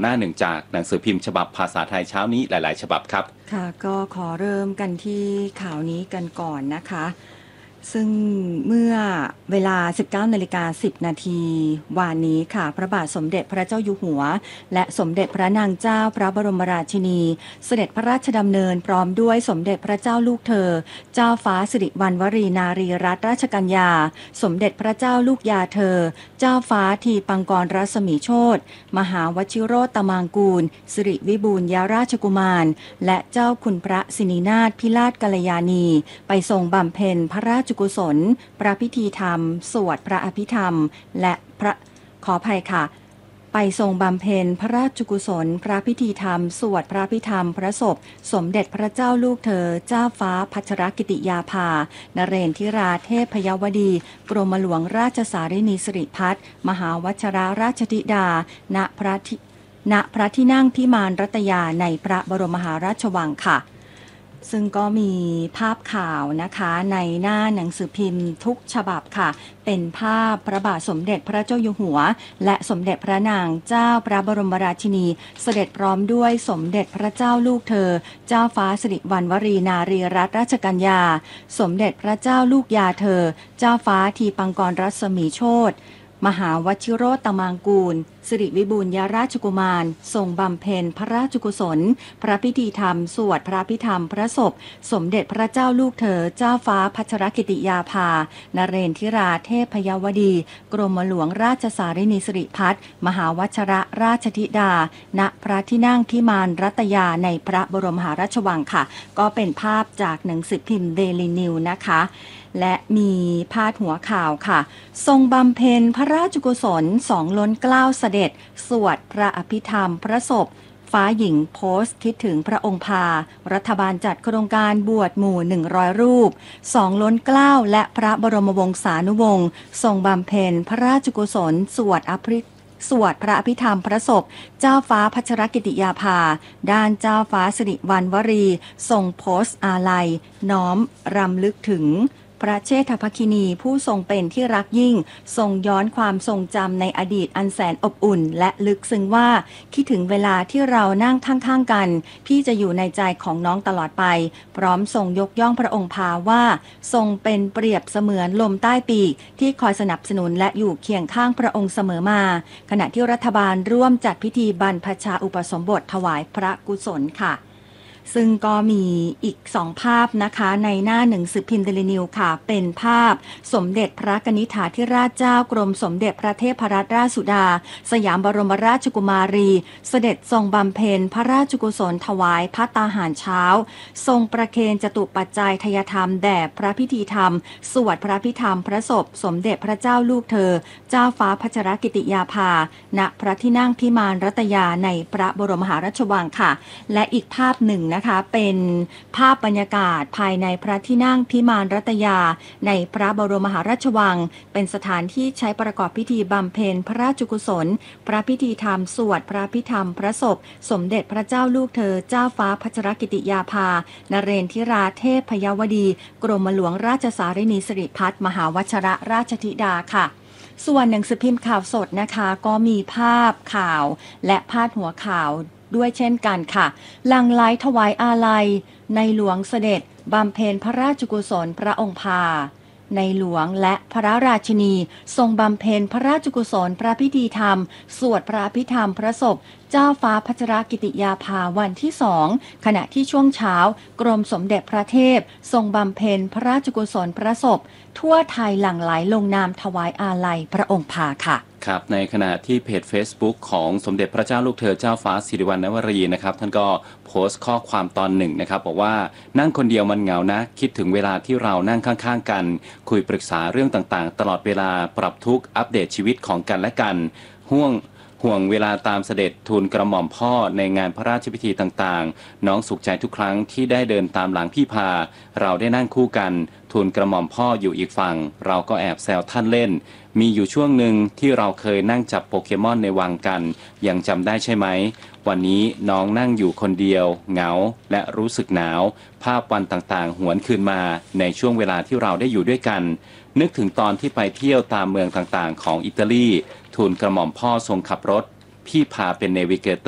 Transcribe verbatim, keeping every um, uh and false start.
หน้าหนึ่งจากหนังสือพิมพ์ฉบับภาษาไทยเช้านี้หลายๆฉบับครับค่ะก็ขอเริ่มกันที่ข่าวนี้กันก่อนนะคะซึ่งเมื่อเวลา สิบเก้านาฬิกาสิบนาทีวานนี้ค่ะพระบาทสมเด็จพระเจ้าอยู่หัวและสมเด็จพระนางเจ้าพระบรมราชินีเสด็จพระราชดำเนินพร้อมด้วยสมเด็จพระเจ้าลูกเธอเจ้าฟ้าสิริวัณวรีนารีรัตนราชกัญญาสมเด็จพระเจ้าลูกยาเธอเจ้าฟ้าทีปังกรรัศมีโชติมหาวชิโรตมางกูลสิริวิบูลยราชกุมารและเจ้าคุณพระสินีนาถพิราชกัลยาณีไปทรงบำเพ็ญพระราชกุศลพระพิธีธรรมสวดพระอภิธรรมและพระขออภัยค่ะไปทรงบำเพ็ญพระราชกุศลพระพิธีธรรมสวดพระพิธรรมพระศพสมเด็จพระเจ้าลูกเธอเจ้าฟ้าพัชรกิติยาภานเรนทิราเทพยวดีกรมหลวงราชสารินีสิริพัฒน์มหาวชรราชธิดาณพระที่ณพระที่นั่งพิมานรัตยาในพระบรมมหาราชวังค่ะซึ่งก็มีภาพข่าวนะคะในหน้าหนังสือพิมพ์ทุกฉบับค่ะเป็นภาพพระบาทสมเด็จพระเจ้าอยู่หัวและสมเด็จพระนางเจ้าพระบรมราชินีเสด็จพร้อมด้วยสมเด็จพระเจ้าลูกเธอเจ้าฟ้าสิริวัณวรีนารีรัตนราชกัญญาสมเด็จพระเจ้าลูกยาเธอเจ้าฟ้าทีปังกรรัศมีโชติมหาวชิโรตมางกูลสิริวิบูลยราชกุมารทรงบำเพ็ญพระราชกุศลพระพิธีธรรมสวดพระพิธรรมพระศพสมเด็จพระเจ้าลูกเธอเจ้าฟ้าพัชรกิติยาภานเรนทิราเทพยวดีกรมหลวงราชสารินีสิริพัฒน์มหาวชรราชธิดาณพระที่นั่งพิมานรัตยาในพระบรมมหาราชวังค่ะก็เป็นภาพจากหนังสือพิมพ์เดลินิวนะคะและมีพาดหัวข่าวค่ะทรงบำเพ็ญพระราชกุศลสองล้นเกล้าเสด็จสวดพระอภิธรรมพระศพฟ้าหญิงโพสต์คิดถึงพระองค์พารัฐบาลจัดโครงการบวชหมู่หนึ่งร้อยรูปสองล้นเกล้าและพระบรมวงศานุวงศ์ทรงบำเพ็ญพระราชกุศลสวดอภิสวดพระอภิธรรมพระศพเจ้าฟ้าพัชรกิติยาภาด้านเจ้าฟ้าสิริวัณวรีทรงโพสต์อาลัยน้อมรำลึกถึงพระเชษฐภคินีผู้ทรงเป็นที่รักยิ่งทรงย้อนความทรงจำในอดีตอันแสนอบอุ่นและลึกซึ้งว่าคิดถึงเวลาที่เรานั่งข้างๆกันพี่จะอยู่ในใจของน้องตลอดไปพร้อมทรงยกย่องพระองค์พาว่าทรงเป็นเปรียบเสมือนลมใต้ปีกที่คอยสนับสนุนและอยู่เคียงข้างพระองค์เสมอมาขณะที่รัฐบาลร่วมจัดพิธีบรรพชาอุปสมบทถวายพระกุศลค่ะซึ่งก็มีอีกสองภาพนะคะในหน้าหนังสือพิมพ์เดลินิวค่ะเป็นภาพสมเด็จพระกนิษฐาธิราชเจ้ากรมสมเด็จพระเทพรัตนราชสุดาสยามบรมราชกุมารีเสด็จทรงบำเพ็ญพระราชกุศลถวายภัตตาหารเช้าทรงประเคนจตุปัจจัยทยธรรมแด่พระพิธีธรรมสวดพระพิธรรมพระศพสมเด็จพระเจ้าลูกเธอเจ้าฟ้าพัชรกิติยาภาณพระที่นั่งพิมานรัตยาในพระบรมมหาราชวังค่ะและอีกภาพหนึ่งนะคะเป็นภาพบรรยากาศภายในพระที่นั่งพิมานรัตยาในพระบรมมหาราชวังเป็นสถานที่ใช้ประกอบพิธีบำเพ็ญพระราชกุศลพระพิธีธรรมสวดพระพิธรรมพระศพสมเด็จพระเจ้าลูกเธอเจ้าฟ้าพัชรกิติยาภานเรนทิราเทพยวดีกรมหลวงราชสารินีสิริพัฒน์มหาวชรราชธิดาค่ะส่วนหนังสือพิมพ์ข่าวสดนะคะก็มีภาพข่าวและพาดหัวข่าวด้วยเช่นกันค่ะหลั่งไหลถวายอาลัยในหลวงเสด็จบำเพ็ญพระราชกุศลพระองค์พาในหลวงและพระราชินีทรงบำเพ็ญพระราชกุศลพระพิธีธรรมสวดพระพิธรรมพระศพเจ้าฟ้าพัชรกิติยาภาวันที่สองขณะที่ช่วงเช้ากรมสมเด็จพระเทพทรงบำเพ็ญพระราชกุศลพระศพทั่วไทยหลั่งไหลลงนามถวายอาลัยพระองค์พาค่ะครับในขณะที่เพจ Facebook ของสมเด็จพระเจ้าลูกเธอเจ้าฟ้าสิริวัณณวรีนะครับท่านก็โพสต์ข้อความตอนหนึ่งนะครับบอกว่านั่งคนเดียวมันเหงานะคิดถึงเวลาที่เรานั่งข้างๆกันคุยปรึกษาเรื่องต่างๆตลอดเวลาปรับทุกข์อัปเดตชีวิตของกันและกันห่วงห่วงเวลาตามเสด็จทูลกระหม่อมพ่อในงานพระราชพิธีต่างๆน้องสุขใจทุกครั้งที่ได้เดินตามหลังพี่พาเราได้นั่งคู่กันทูลกระหม่อมพ่ออยู่อีกฝั่งเราก็แอบแซวท่านเล่นมีอยู่ช่วงหนึ่งที่เราเคยนั่งจับโปเกมอนในวังกันยังจำได้ใช่ไหมวันนี้น้องนั่งอยู่คนเดียวเหงาและรู้สึกหนาวภาพวันต่างๆหวนคืนมาในช่วงเวลาที่เราได้อยู่ด้วยกันนึกถึงตอนที่ไปเที่ยวตามเมืองต่างๆของอิตาลีทูลกระหม่อมพ่อทรงขับรถพี่พาเป็นเนวิเกเตอร์